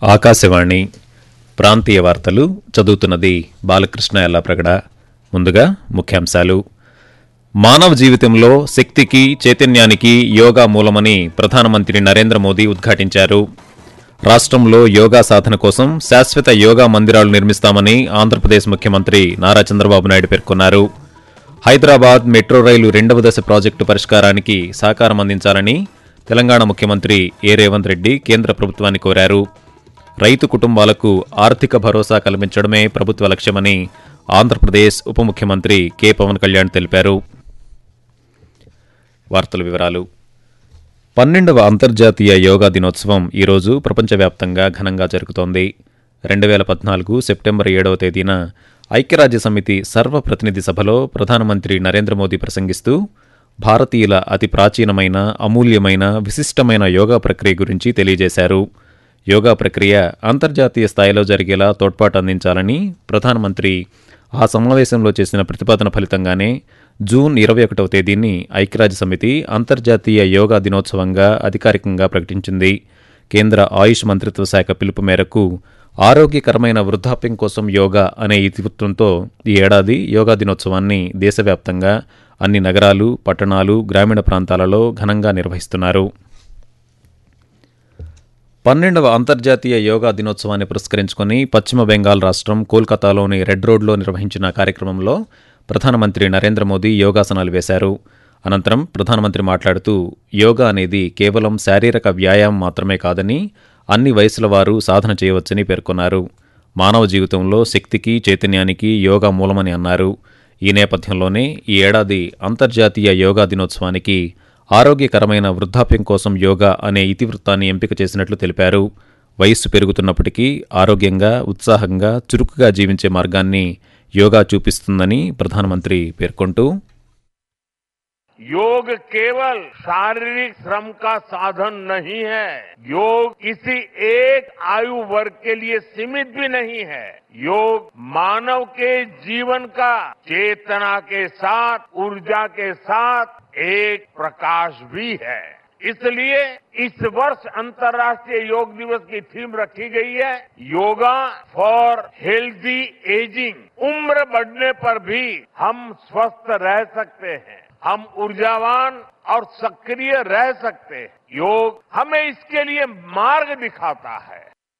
ఆకాశవాణి ప్రాంతీయ వార్తలు చదువుతున్నది బాలకృష్ణ ఎల్లాప్రగడ. ముందుగా ముఖ్యాంశాలు. మానవ జీవితంలో శక్తికి, చైతన్యానికి యోగా మూలమని ప్రధానమంత్రి నరేంద్ర మోదీ ఉద్ఘాటించారు. రాష్ట్రంలో యోగా సాధన కోసం శాశ్వత యోగా మందిరాలు నిర్మిస్తామని ఆంధ్రప్రదేశ్ ముఖ్యమంత్రి నారా చంద్రబాబు నాయుడు పేర్కొన్నారు. హైదరాబాద్ మెట్రో రైలు 2వ దశ ప్రాజెక్టు పరిష్కారానికి సహకారం అందించాలని తెలంగాణ ముఖ్యమంత్రి రేవంత్ రెడ్డి కేంద్ర ప్రభుత్వాన్ని కోరారు. రైతు కుటుంబాలకు ఆర్థిక భరోసా కల్పించడమే ప్రభుత్వ లక్ష్యమని ఆంధ్రప్రదేశ్ ఉప ముఖ్యమంత్రి పవన్ కళ్యాణ్ తెలిపారు. వార్తల వివరాలు. 12వ అంతర్జాతీయ యోగా దినోత్సవం ఈరోజు ప్రపంచవ్యాప్తంగా ఘనంగా జరుగుతోంది. 2014 సెప్టెంబర్ 7వ తేదీన ఐక్యరాజ్యసమితి సర్వప్రతినిధి సభలో ప్రధానమంత్రి నరేంద్ర మోదీ ప్రసంగిస్తూ భారతీయుల అతి ప్రాచీనమైన, అమూల్యమైన, విశిష్టమైన యోగా ప్రక్రియ గురించి తెలియజేశారు. యోగా ప్రక్రియ అంతర్జాతీయ స్థాయిలో జరిగేలా తోడ్పాటు అందించాలని ప్రధానమంత్రి ఆ సమావేశంలో చేసిన ప్రతిపాదన ఫలితంగానే జూన్ 21వ తేదీని ఐక్యరాజ్యసమితి అంతర్జాతీయ యోగా దినోత్సవంగా అధికారికంగా ప్రకటించింది. కేంద్ర ఆయుష్ మంత్రిత్వ శాఖ పిలుపు మేరకు ఆరోగ్యకరమైన వృద్ధాప్యం కోసం యోగా అనే ఇతివృత్తంతో ఈ ఏడాది యోగా దినోత్సవాన్ని దేశవ్యాప్తంగా అన్ని నగరాలు, పట్టణాలు, గ్రామీణ ప్రాంతాలలో ఘనంగా నిర్వహిస్తున్నారు. 12వ అంతర్జాతీయ యోగా దినోత్సవాన్ని పురస్కరించుకుని పశ్చిమ బెంగాల్ రాష్ట్రం కోల్కతాలోని రెడ్ రోడ్లో నిర్వహించిన కార్యక్రమంలో ప్రధానమంత్రి నరేంద్ర మోదీ యోగాసనాలు వేశారు. అనంతరం ప్రధానమంత్రి మాట్లాడుతూ యోగా అనేది కేవలం శారీరక వ్యాయామం మాత్రమే కాదని అన్ని వయసుల వారు సాధన చేయవచ్చని పేర్కొన్నారు. మానవ జీవితంలో శక్తికి, చైతన్యానికి యోగా మూలమని అన్నారు. ఈ నేపథ్యంలోనే ఈ ఏడాది అంతర్జాతీయ యోగా దినోత్సవానికి ఆరోగ్యకరమైన వృద్ధాప్యం కోసం యోగా అనే ఇతివృత్తాన్ని ఎంపిక చేసినట్లు తెలిపారు. వయస్సు పెరుగుతున్నప్పటికీ ఆరోగ్యంగా, ఉత్సాహంగా, చురుకుగా జీవించే మార్గాన్ని యోగా చూపిస్తుందని ప్రధానమంత్రి పేర్కొంటూ योग केवल शारीरिक श्रम का साधन नहीं है, योग किसी एक आयु वर्ग के लिए सीमित भी नहीं है. योग मानव के जीवन का चेतना के साथ, ऊर्जा के साथ एक प्रकाश भी है. इसलिए इस वर्ष अंतर्राष्ट्रीय योग दिवस की थीम रखी गई है, योगा फॉर हेल्दी एजिंग. उम्र बढ़ने पर भी हम स्वस्थ रह सकते हैं, हम ऊर्जावान और सक्रिय रह सकते हैं. योग हमें इसके लिए मार्ग दिखाता है.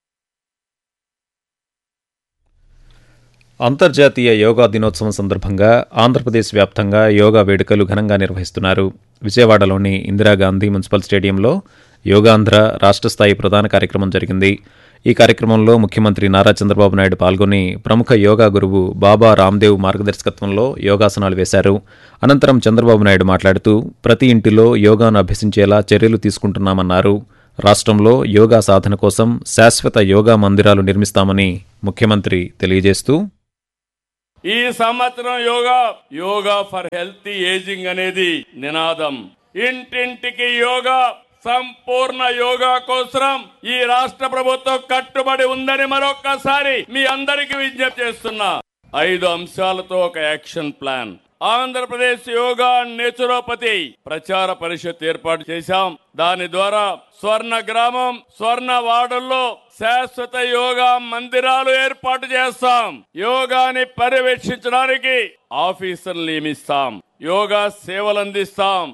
అంతర్జాతీయ యోగా దినోత్సవం సందర్భంగా ఆంధ్రప్రదేశ్ వ్యాప్తంగా యోగా వేడుకలు ఘనంగా నిర్వహిస్తున్నారు. విజయవాడలోని ఇందిరాగాంధీ మున్సిపల్ స్టేడియంలో యోగాంధ్ర రాష్ట్ర స్థాయి ప్రధాన కార్యక్రమం జరిగింది. ఈ కార్యక్రమంలో ముఖ్యమంత్రి నారా చంద్రబాబు నాయుడు పాల్గొని ప్రముఖ యోగా గురువు బాబా రామ్దేవ్ మార్గదర్శకత్వంలో యోగాసనాలు వేశారు. అనంతరం చంద్రబాబు నాయుడు మాట్లాడుతూ ప్రతి ఇంటిలో యోగాను అభ్యసించేలా చర్యలు తీసుకుంటున్నామన్నారు. రాష్ట్రంలో యోగా సాధన కోసం శాశ్వత యోగా మందిరాలు నిర్మిస్తామని ముఖ్యమంత్రి తెలియజేస్తూ ఈ సంవత్సరం యోగా ఫర్ హెల్తీ ఏజింగ్ అనేది నినాదం. ఇంటింటికి యోగా, సంపూర్ణ యోగా కోసం ఈ రాష్ట్ర ప్రభుత్వం కట్టుబడి ఉందని మరొక్కసారి మీ అందరికీ విజ్ఞప్తి చేస్తున్నా. 5 అంశాలతో ఒక action plan. Andhra Pradesh yoga naturopathy ప్రచార పరిషత్ ఏర్పాటు చేశాం. దాని ద్వారా స్వర్ణ గ్రామం, స్వర్ణ వార్డుల్లో శాశ్వత యోగా మందిరాలు ఏర్పాటు చేస్తాం. యోగాని పర్యవేక్షించడానికి ఆఫీసర్లు నియమిస్తాం. యోగా సేవలు అందిస్తాం.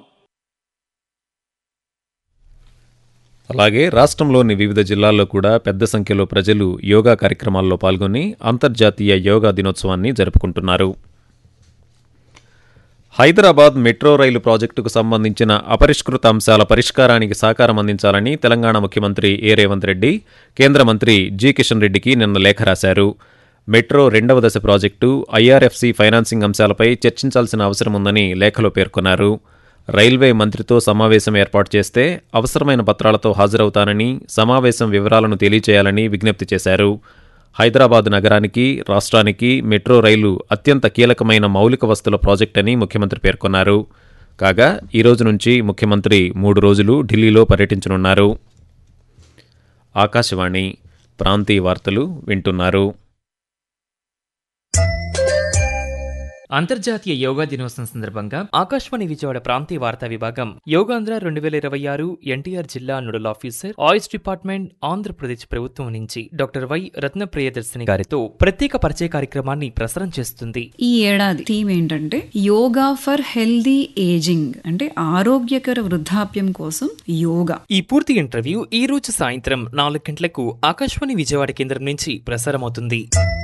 అలాగే రాష్ట్రంలోని వివిధ జిల్లాల్లో కూడా పెద్ద సంఖ్యలో ప్రజలు యోగా కార్యక్రమాల్లో పాల్గొని అంతర్జాతీయ యోగా దినోత్సవాన్ని జరుపుకుంటున్నారు. హైదరాబాద్ మెట్రో రైలు ప్రాజెక్టుకు సంబంధించిన అపరిష్కృత అంశాల పరిష్కారానికి సహకారం అందించాలని తెలంగాణ ముఖ్యమంత్రి రేవంత్ రెడ్డి కేంద్ర మంత్రి కిషన్ రెడ్డికి నిన్న లేఖ రాశారు. మెట్రో 2వ దశ ప్రాజెక్టు, ఐఆర్ఎఫ్సి ఫైనాన్సింగ్ అంశాలపై చర్చించాల్సిన అవసరం ఉందని లేఖలో పేర్కొన్నారు. రైల్వే మంత్రితో సమావేశం ఏర్పాటు చేస్తే అవసరమైన పత్రాలతో హాజరవుతానని, సమావేశం వివరాలను తెలియచేయాలని విజ్ఞప్తి చేశారు. హైదరాబాద్ నగరానికి, రాష్ట్రానికి మెట్రో రైలు అత్యంత కీలకమైన మౌలిక వస్తుల ప్రాజెక్ట్ అని ముఖ్యమంత్రి పేర్కొన్నారు. కాగా ఈ రోజు నుంచి ముఖ్యమంత్రి 3 రోజులు ఢిల్లీలో పర్యటించనున్నారు. ఆకాశవాణి ప్రాంతీయ వార్తలు వింటున్నారు. అంతర్జాతీయ యోగా దినోత్సవం సందర్భంగా ఆకాశవాణి విజయవాడ ప్రాంతీయ వార్తా విభాగం యోగాంధ్ర 2026 ఎన్టీఆర్ జిల్లా నోడల్ ఆఫీసర్ ఆయుష్ డిపార్ట్మెంట్ ఆంధ్రప్రదేశ్ ప్రభుత్వం నుంచి డాక్టర్ వై రత్న ప్రియదర్శిని గారితో ప్రత్యేక పరిచయ కార్యక్రమాన్ని ప్రసారం చేస్తుంది. ఈ ఏడాది థీమ్ ఏంటంటే యోగా ఫర్ హెల్దీ ఏజింగ్, అంటే ఆరోగ్యకర వృద్ధాప్యం కోసం యోగా. ఈ పూర్తి ఇంటర్వ్యూ ఈ రోజు సాయంత్రం 4 గంటలకు ఆకాశవాణి విజయవాడ కేంద్రం నుంచి ప్రసారమవుతుంది.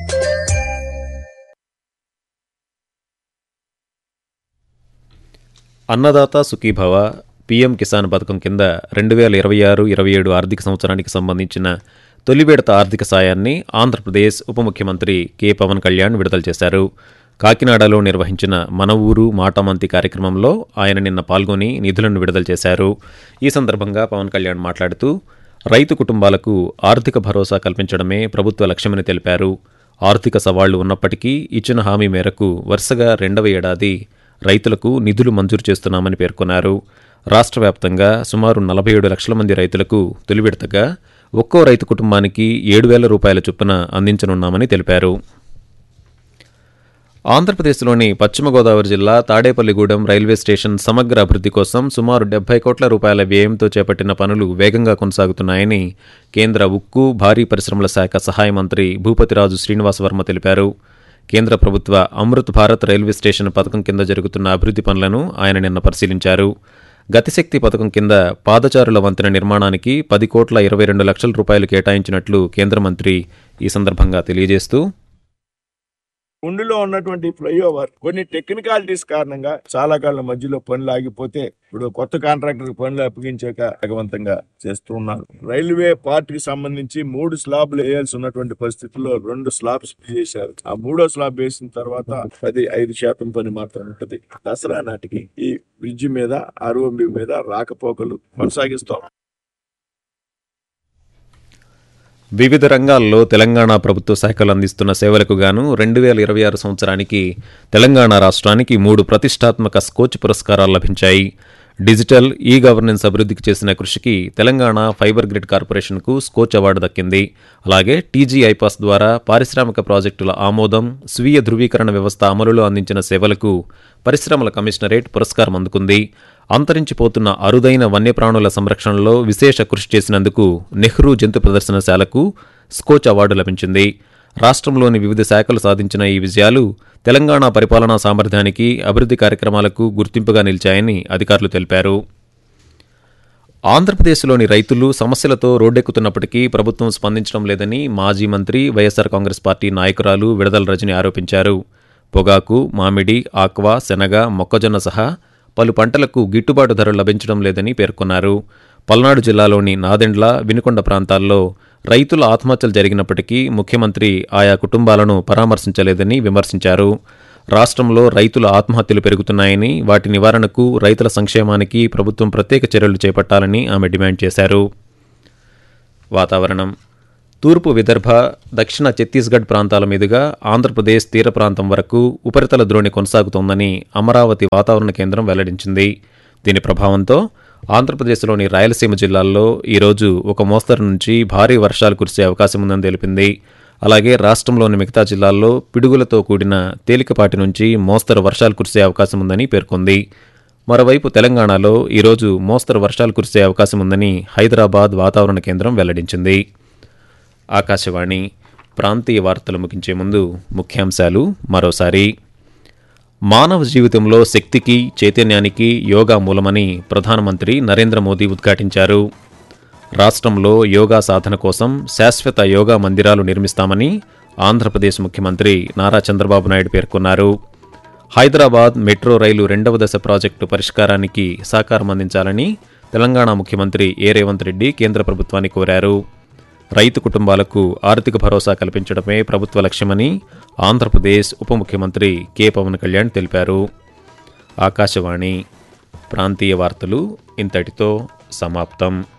అన్నదాత సుఖీభవ పీఎం కిసాన్ పథకం కింద 2026-27 ఆర్థిక సంవత్సరానికి సంబంధించిన తొలి విడత ఆర్థిక సాయాన్ని ఆంధ్రప్రదేశ్ ఉప ముఖ్యమంత్రి కె పవన్ కళ్యాణ్ విడుదల చేశారు. కాకినాడలో నిర్వహించిన మన ఊరు మాటామంతి కార్యక్రమంలో ఆయన నిన్న పాల్గొని నిధులను విడుదల చేశారు. ఈ సందర్భంగా పవన్ కళ్యాణ్ మాట్లాడుతూ రైతు కుటుంబాలకు ఆర్థిక భరోసా కల్పించడమే ప్రభుత్వ లక్ష్యమని తెలిపారు. ఆర్థిక సవాళ్లు ఉన్నప్పటికీ ఇచ్చిన హామీ మేరకు వరుసగా 2వ ఏడాది రైతులకు నిధులు మంజూరు చేస్తున్నామని పేర్కొన్నారు. రాష్ట్ర వ్యాప్తంగా సుమారు 47 లక్షల మంది రైతులకు తొలి విడతగా ఒక్కో రైతు కుటుంబానికి 7,000 రూపాయల చొప్పున అందించనున్నామని తెలిపారు. ఆంధ్రప్రదేశ్లోని పశ్చిమ గోదావరి జిల్లా తాడేపల్లిగూడెం రైల్వే స్టేషన్ సమగ్ర అభివృద్ధి కోసం సుమారు 70 కోట్ల రూపాయల వ్యయంతో చేపట్టిన పనులు వేగంగా కొనసాగుతున్నాయని కేంద్ర ఉక్కు, భారీ పరిశ్రమల శాఖ సహాయ మంత్రి భూపతిరాజు శ్రీనివాసవర్మ తెలిపారు. కేంద్ర ప్రభుత్వ అమృత్ భారత్ రైల్వే స్టేషన్ పథకం కింద జరుగుతున్న అభివృద్ధి పనులను ఆయన నిన్న పరిశీలించారు. గతిశక్తి పథకం కింద పాదచారుల వంతెన నిర్మాణానికి 10 కోట్ల 22 లక్షల రూపాయలు కేటాయించినట్లు కేంద్ర మంత్రి ఈ సందర్భంగా తెలియజేస్తూ, ఉండులో ఉన్నటువంటి ఫ్లైఓవర్ కొన్ని టెక్నికాలిటీస్ కారణంగా చాలా కాలం మధ్యలో పనులు ఆగిపోతే ఇప్పుడు కొత్త కాంట్రాక్టర్ పనులు అప్పగించాక వేగవంతంగా చేస్తూ ఉన్నారు. రైల్వే పార్ట్ కి సంబంధించి 3 స్లాబ్లు వేయాల్సి ఉన్నటువంటి పరిస్థితుల్లో 2 స్లాబ్స్ చేశారు. ఆ 3వ స్లాబ్ వేసిన తర్వాత 5% పని మాత్రం ఉంటది. దసరా నాటికి ఈ బ్రిడ్జి మీద ఆర్ఓబి మీద రాకపోకలు కొనసాగిస్తాం. వివిధ రంగాల్లో తెలంగాణ ప్రభుత్వ శాఖలు అందిస్తున్న సేవలకు గాను 2026 సంవత్సరానికి తెలంగాణ రాష్ట్రానికి 3 ప్రతిష్టాత్మక స్కోచ్ పురస్కారాలు లభించాయి. డిజిటల్ ఈ గవర్నెన్స్ అభివృద్ధికి చేసిన కృషికి Telangana fibre grid కార్పొరేషన్కు Skoch award దక్కింది. అలాగే టీజీ ఐపాస్ ద్వారా పారిశ్రామిక ప్రాజెక్టుల ఆమోదం, స్వీయ ధృవీకరణ వ్యవస్థ అమలులో అందించిన సేవలకు పరిశ్రమల కమిషనరేట్ పురస్కారం అందుకుంది. అంతరించిపోతున్న అరుదైన వన్యప్రాణుల సంరక్షణలో విశేష కృషి చేసినందుకు నెహ్రూ జంతు ప్రదర్శనశాలకు స్కోచ్ అవార్డు లభించింది. రాష్ట్రంలోని వివిధ శాఖలు సాధించిన ఈ విజయాలు తెలంగాణ పరిపాలనా సామర్థ్యానికి, అభివృద్ధి కార్యక్రమాలకు గుర్తింపుగా నిలిచాయని అధికారులు తెలిపారు. ఆంధ్రప్రదేశ్లోని రైతులు సమస్యలతో రోడ్డెక్కుతున్నప్పటికీ ప్రభుత్వం స్పందించడం లేదని మాజీ మంత్రి వైఎస్సార్ కాంగ్రెస్ పార్టీ నాయకురాలు విడదల రజని ఆరోపించారు. పొగాకు, మామిడి, ఆక్వా, శనగ, మొక్కజొన్న సహా పలు పంటలకు గిట్టుబాటు ధరలు లభించడం లేదని పేర్కొన్నారు. పల్నాడు జిల్లాలోని నాదెండ్ల, వినుకొండ ప్రాంతాల్లో రైతుల ఆత్మహత్యలు జరిగినప్పటికీ ముఖ్యమంత్రి ఆయా కుటుంబాలను పరామర్శించలేదని విమర్శించారు. రాష్ట్రంలో రైతుల ఆత్మహత్యలు పెరుగుతున్నాయని, వాటి నివారణకు, రైతుల సంక్షేమానికి ప్రభుత్వం ప్రత్యేక చర్యలు చేపట్టాలని ఆమె డిమాండ్ చేశారు. వాతావరణం. తూర్పు విదర్భ, దక్షిణ ఛత్తీస్గఢ్ ప్రాంతాల మీదుగా ఆంధ్రప్రదేశ్ తీర ప్రాంతం వరకు ఉపరితల ద్రోణి కొనసాగుతోందని అమరావతి వాతావరణ కేంద్రం వెల్లడించింది. దీని ప్రభావంతో ఆంధ్రప్రదేశ్లోని రాయలసీమ జిల్లాల్లో ఈరోజు ఒక మోస్తరు నుంచి భారీ వర్షాలు కురిసే అవకాశం ఉందని తెలిపింది. అలాగే రాష్ట్రంలోని మిగతా జిల్లాల్లో పిడుగులతో కూడిన తేలికపాటి నుంచి మోస్తరు వర్షాలు కురిసే అవకాశం ఉందని పేర్కొంది. మరోవైపు తెలంగాణలో ఈరోజు మోస్తరు వర్షాలు కురిసే అవకాశం ఉందని హైదరాబాద్ వాతావరణ కేంద్రం వెల్లడించింది. ఆకాశవాణి ప్రాంతీయ వార్తలు ముగించే ముందు ముఖ్యాంశాలు మరోసారి. మానవ జీవితంలో శక్తికి, చైతన్యానికి యోగా మూలమని ప్రధానమంత్రి నరేంద్ర మోదీ ఉద్ఘాటించారు. రాష్ట్రంలో యోగా సాధన కోసం శాశ్వత యోగా మందిరాలు నిర్మిస్తామని ఆంధ్రప్రదేశ్ ముఖ్యమంత్రి నారా చంద్రబాబు నాయుడు పేర్కొన్నారు. హైదరాబాద్ మెట్రో రైలు 2వ దశ ప్రాజెక్టు పరిష్కారానికి సహకారం అందించాలని తెలంగాణ ముఖ్యమంత్రి ఏ రేవంత్ రెడ్డి కేంద్ర ప్రభుత్వాన్ని కోరారు. రైతు కుటుంబాలకు ఆర్థిక భరోసా కల్పించడమే ప్రభుత్వ లక్ష్యమని ఆంధ్రప్రదేశ్ ఉప ముఖ్యమంత్రి కె పవన్ కళ్యాణ్ తెలిపారు. ఆకాశవాణి ప్రాంతీయ వార్తలు ఇంతటితో సమాప్తం.